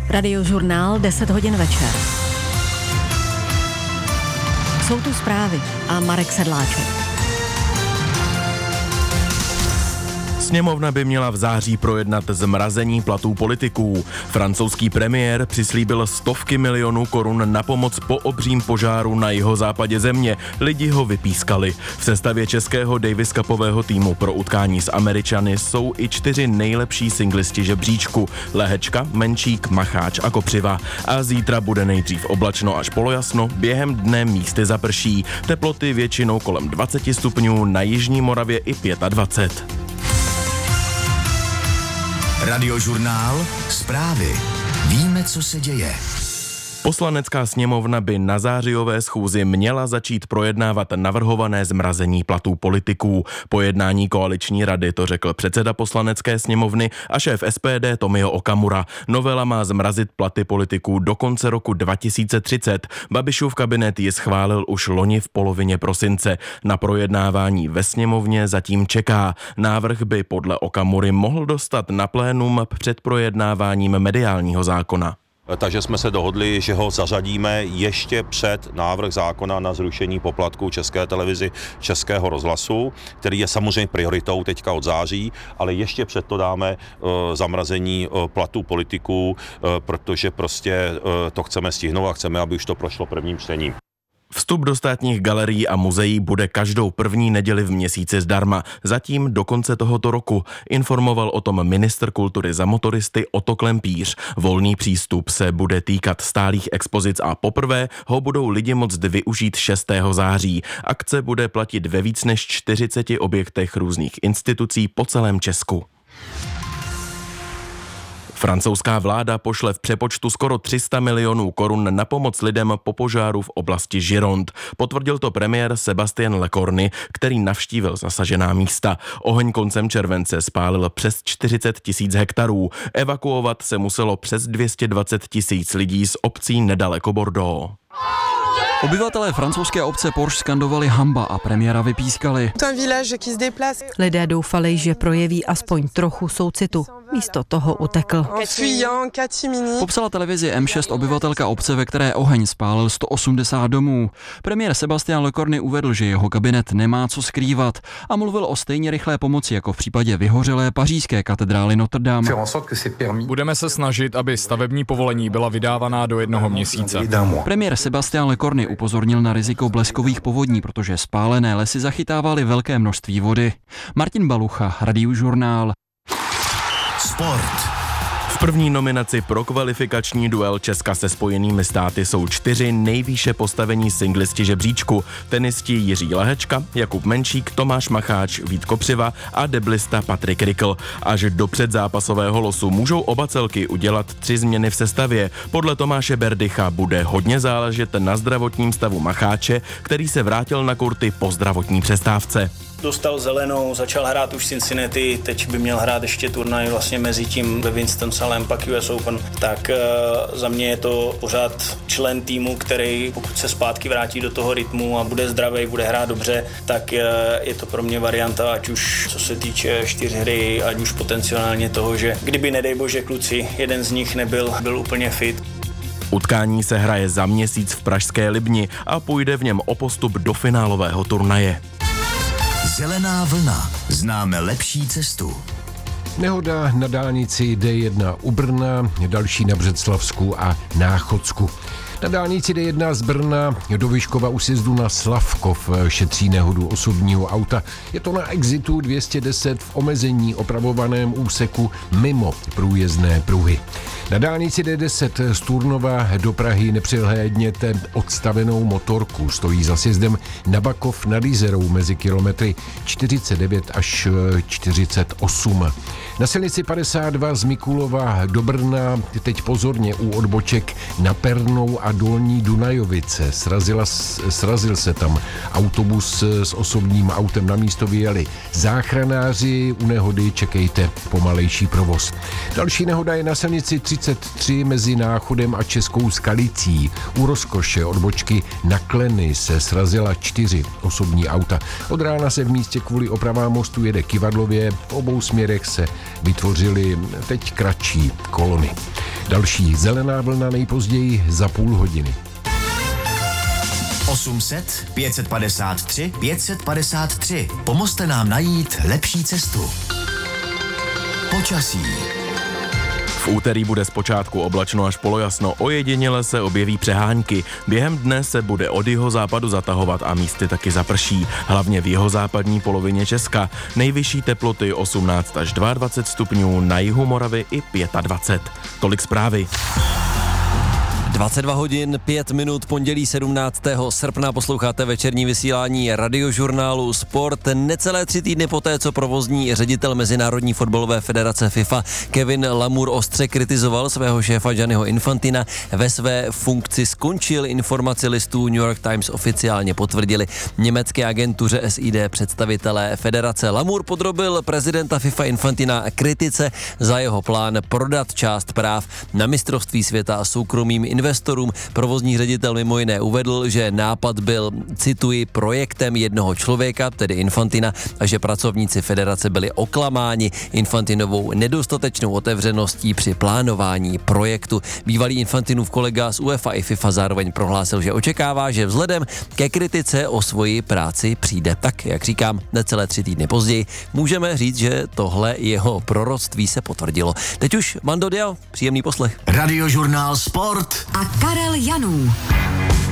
Radiožurnál 10 hodin večer. Jsou tu zprávy a Marek Sedláček. Sněmovna by měla v září projednat zmrazení platů politiků. Francouzský premiér přislíbil stovky milionů korun na pomoc po obřím požáru na jihozápadě země. Lidi ho vypískali. V sestavě českého Davis Cupového týmu pro utkání s Američany jsou i 4 nejlepší singlisti žebříčku. Lehečka, Menčík, Macháč a Kopřiva. A zítra bude nejdřív oblačno až polojasno, během dne místy zaprší. Teploty většinou kolem 20 stupňů, na jižní Moravě i 25. Radiožurnál, zprávy. Víme, co se děje. Poslanecká sněmovna by na zářijové schůzi měla začít projednávat navrhované zmrazení platů politiků. Po jednání koaliční rady to řekl předseda poslanecké sněmovny a šéf SPD Tomio Okamura. Novela má zmrazit platy politiků do konce roku 2030. Babišův kabinet ji schválil už loni v polovině prosince. Na projednávání ve sněmovně zatím čeká. Návrh by podle Okamury mohl dostat na plénum před projednáváním mediálního zákona. Takže jsme se dohodli, že ho zařadíme ještě před návrh zákona na zrušení poplatků České televizi, Českého rozhlasu, který je samozřejmě prioritou teďka od září, ale ještě před to dáme zamrazení platů politiků, protože prostě to chceme stihnout a chceme, aby už to prošlo prvním čtením. Vstup do státních galerií a muzeí bude každou první neděli v měsíci zdarma, zatím do konce tohoto roku. Informoval o tom ministr kultury za motoristy Otto Klempíř. Volný přístup se bude týkat stálých expozic a poprvé ho budou lidi moct využít 6. září. Akce bude platit ve víc než 40 objektech různých institucí po celém Česku. Francouzská vláda pošle v přepočtu skoro 300 milionů korun na pomoc lidem po požáru v oblasti Gironde. Potvrdil to premiér Sébastien Lecornu, který navštívil zasažená místa. Oheň koncem července spálil přes 40 000 hektarů. Evakuovat se muselo přes 220 000 lidí z obcí nedaleko Bordeaux. Obyvatelé francouzské obce Porche skandovali hanba a premiéra vypískali. Lidé doufali, že projeví aspoň trochu soucitu. Místo toho utekl. Popsala televizi M6 obyvatelka obce, ve které oheň spálil 180 domů. Premiér Sébastien Lecornu uvedl, že jeho kabinet nemá co skrývat a mluvil o stejně rychlé pomoci jako v případě vyhořelé pařížské katedrály Notre Dame. Budeme se snažit, aby stavební povolení byla vydávaná do 1 měsíce. Premiér Sébastien Lecornu upozornil na riziko bleskových povodní, protože spálené lesy zachytávaly velké množství vody. Martin Balucha, Radiožurnál. Sport. V první nominaci pro kvalifikační duel Česka se Spojenými státy jsou 4 nejvýše postavení singlisti žebříčku. Tenisti Jiří Lehečka, Jakub Menčík, Tomáš Macháč, Vít Kopřiva a deblista Patrik Rikl. Až do předzápasového losu můžou oba celky udělat 3 změny v sestavě. Podle Tomáše Berdycha bude hodně záležet na zdravotním stavu Macháče, který se vrátil na kurty po zdravotní přestávce. Dostal zelenou, začal hrát už Cincinnati, teď by měl hrát ještě turnaj vlastně mezi tím ve Winston-Salem, pak US Open. Tak za mě je to pořád člen týmu, který pokud se zpátky vrátí do toho rytmu a bude zdravý, bude hrát dobře, tak je to pro mě varianta, ať už co se týče 4 ať už potenciálně toho, že kdyby nedej bože kluci, jeden z nich byl úplně fit. Utkání se hraje za měsíc v pražské Libni a půjde v něm o postup do finálového turnaje. Zelená vlna. Známe lepší cestu. Nehoda na dálnici D1 u Brna, další na Břeclavsku a Náchodsku. Na dálnici D1 z Brna do Vyškova u sjezdu na Slavkov šetří nehodu osobního auta. Je to na exitu 210 v omezení opravovaném úseku mimo průjezdné pruhy. Na dálnici D10 z Turnova do Prahy nepřehlédněte odstavenou motorku. Stojí za sjezdem na Bakov nad Jizerou mezi kilometry 49 až 48. Na silnici 52 z Mikulova do Brna teď pozorně u odboček na Pernou a Dolní Dunajovice. Srazil se tam autobus s osobním autem, na místo vyjeli záchranáři, u nehody čekejte pomalejší provoz. Další nehoda je na silnici 33 mezi Náchodem a Českou Skalicí. U Rozkoše odbočky na Kleny se srazila 4 osobní auta. Od rána se v místě kvůli opravám mostu jede kyvadlově, v obou směrech se vytvořily teď kratší kolony. Další Zelená vlna nejpozději za půl hodiny. 800 553 553. Pomozte nám najít lepší cestu. Počasí. V úterý bude zpočátku oblačno až polojasno, ojediněle se objeví přehánky. Během dne se bude od jihozápadu zatahovat a místy taky zaprší, hlavně v jihozápadní polovině Česka. Nejvyšší teploty 18 až 22 stupňů, na jihu Moravy i 25. Tolik zprávy. 22 hodin 5 minut, pondělí 17. srpna, posloucháte večerní vysílání Radiožurnálu Sport. Necelé 3 týdny poté, co provozní ředitel Mezinárodní fotbalové federace FIFA Kevin Lamour ostře kritizoval svého šéfa Gianniho Infantina, ve své funkci skončil. Informaci listů New York Times oficiálně potvrdili německé agentuře SID představitelé federace. Lamour podrobil prezidenta FIFA Infantina kritice za jeho plán prodat část práv na mistrovství světa a soukromým investorům. Provozní ředitel mimo jiné uvedl, že nápad byl, cituji, projektem jednoho člověka, tedy Infantina, a že pracovníci federace byli oklamáni Infantinovou nedostatečnou otevřeností při plánování projektu. Bývalý Infantinův kolega z UEFA i FIFA zároveň prohlásil, že očekává, že vzhledem ke kritice o svoji práci přijde. Tak, jak říkám, necelé 3 týdny později můžeme říct, že tohle jeho proroctví se potvrdilo. Teď už Mando Diao, příjemný poslech. Radiožurnál Sport a Karel Janů.